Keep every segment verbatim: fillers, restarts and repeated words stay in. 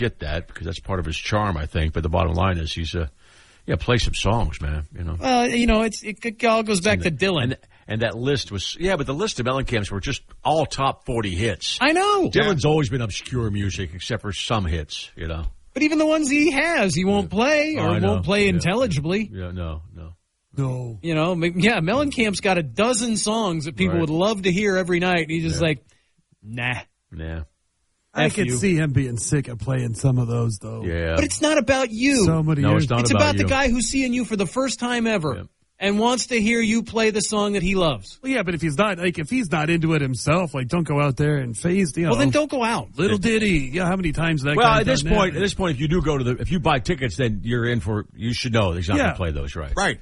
get that because that's part of his charm, I think. But the bottom line is he's a, yeah, play some songs, man. You know. Well, you know, it's it, it all goes back and to the, Dylan. And, and that list was, yeah, but the list of Mellencamp's were just all top forty hits. I know. Dylan's yeah. always been obscure music except for some hits, you know. But even the ones he has, he won't play or oh, won't play yeah. intelligibly. Yeah, no, no. No. You know, yeah, Mellencamp's got a dozen songs that people right. would love to hear every night. He's just yeah. like, nah. Nah. I F could you. see him being sick of playing some of those, though. Yeah. But it's not about you. So many no, years. it's not It's about, about you. the guy who's seeing you for the first time ever yeah. and wants to hear you play the song that he loves. Well, yeah, but if he's not, like, if he's not into it himself, like, don't go out there and phase, you know. Well, then don't go out. Little Ditty. Yeah, how many times that Well, guy's at this done point, that? at this point, if you do go to the, if you buy tickets, then you're in for, you should know he's not Yeah. going to play those, right? Right.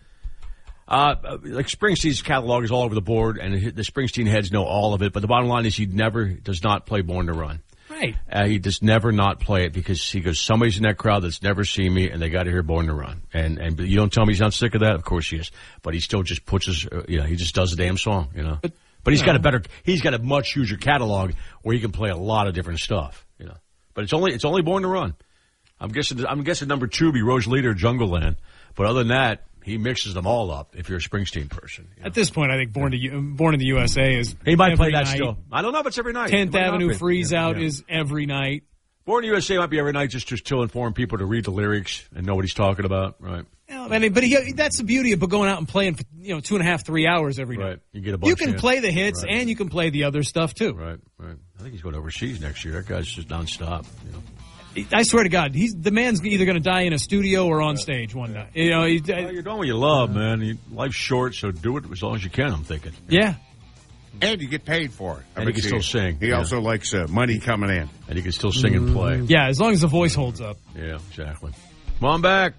Uh, like Springsteen's catalog is all over the board, and the Springsteen heads know all of it. But the bottom line is, he never does not play Born to Run. Right. Uh, he does never not play it because he goes, somebody's in that crowd that's never seen me, and they got to hear Born to Run. And and you don't tell me he's not sick of that. Of course he is, but he still just puts his, uh, you know, he just does the damn song, you know. But, but he's got a better, he's got a much huger catalog where he can play a lot of different stuff, you know. But it's only it's only Born to Run. I'm guessing I'm guessing number two would be Rose Leader, Jungle Land. But other than that, he mixes them all up if you're a Springsteen person. You know? At this point, I think Born to U- Born in the U S A is He might play that night. still. I don't know if it's every night. tenth Avenue Freeze yeah, Out yeah. is every night. Born in the U S A might be every night just, just to inform people to read the lyrics and know what he's talking about. Right. Yeah, I mean, but he, that's the beauty of going out and playing for, you know, two and a half, three hours every night. Right. You get a bunch You can in. play the hits Right. and you can play the other stuff too. Right, right. I think he's going overseas next year. That guy's just nonstop. You know. I swear to God, he's the man's either going to die in a studio or on stage one night. You know, he, Well, you're doing what you love, man. You, life's short, so do it as long as you can, I'm thinking. yeah. And you get paid for it. I And bet he can you- still sing. He Yeah. also likes uh, money coming in. And he can still sing and play. Yeah, as long as the voice holds up. Yeah, exactly. Come on back.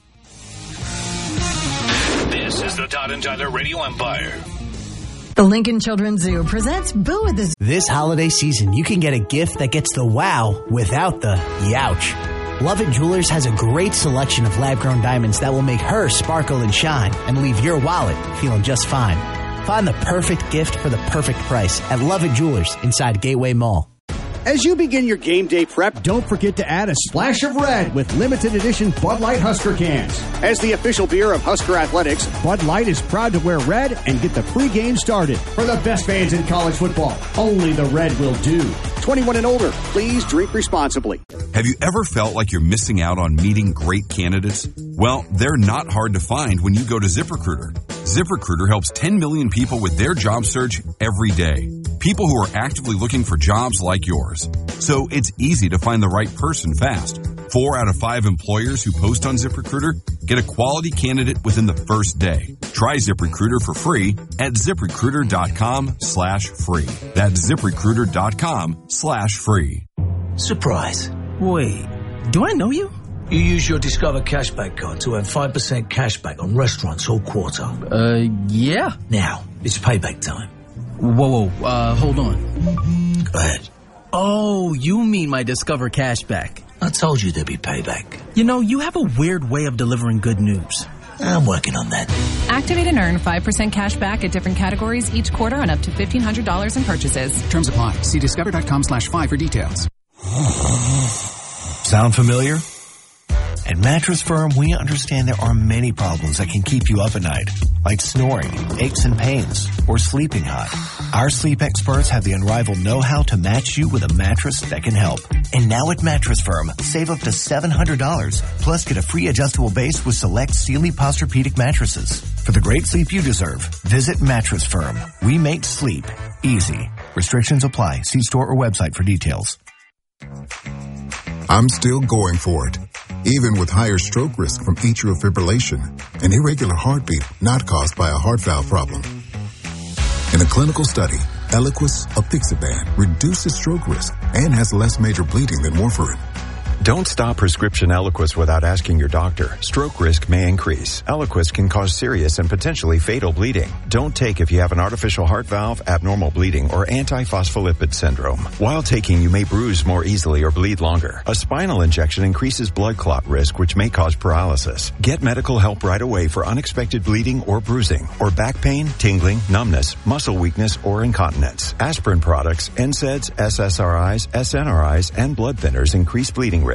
This is the Todd and Tyler Radio Empire. The Lincoln Children's Zoo presents Boo with the Zoo. This holiday season, you can get a gift that gets the wow without the youch. Lovett Jewelers has a great selection of lab-grown diamonds that will make her sparkle and shine and leave your wallet feeling just fine. Find the perfect gift for the perfect price at Lovett Jewelers inside Gateway Mall. As you begin your game day prep, don't forget to add a splash of red with limited edition Bud Light Husker cans. As the official beer of Husker Athletics, Bud Light is proud to wear red and get the pregame started. For the best fans in college football, only the red will do. twenty-one and older, please drink responsibly. Have you ever felt like you're missing out on meeting great candidates? Well, they're not hard to find when you go to ZipRecruiter. ZipRecruiter helps ten million people with their job search every day. People who are actively looking for jobs like yours. So it's easy to find the right person fast. Four out of five employers who post on ZipRecruiter get a quality candidate within the first day. Try ZipRecruiter for free at ZipRecruiter.com slash free. That's ZipRecruiter.com slash free. Surprise. Wait, do I know you? You use your Discover Cashback card to earn five percent cashback on restaurants all quarter. Uh, yeah. Now, it's payback time. Whoa, whoa, uh, hold on. Go ahead. Oh, you mean my Discover Cashback. I told you there'd be payback. You know, you have a weird way of delivering good news. I'm working on that. Activate and earn five percent cash back at different categories each quarter on up to fifteen hundred dollars in purchases. Terms apply. See discover.com slash five for details. Sound familiar? At Mattress Firm, we understand there are many problems that can keep you up at night, like snoring, aches and pains, or sleeping hot. Our sleep experts have the unrivaled know-how to match you with a mattress that can help. And now at Mattress Firm, save up to seven hundred dollars, plus get a free adjustable base with select Sealy Posturepedic mattresses. For the great sleep you deserve, visit Mattress Firm. We make sleep easy. Restrictions apply. See store or website for details. I'm still going for it, even with higher stroke risk from atrial fibrillation, an irregular heartbeat not caused by a heart valve problem. In a clinical study, Eliquis apixaban reduces stroke risk and has less major bleeding than warfarin. Don't stop prescription Eliquis without asking your doctor. Stroke risk may increase. Eliquis can cause serious and potentially fatal bleeding. Don't take if you have an artificial heart valve, abnormal bleeding, or antiphospholipid syndrome. While taking, you may bruise more easily or bleed longer. A spinal injection increases blood clot risk, which may cause paralysis. Get medical help right away for unexpected bleeding or bruising, or back pain, tingling, numbness, muscle weakness, or incontinence. Aspirin products, N SAIDs, S S R Is, S N R Is, and blood thinners increase bleeding risk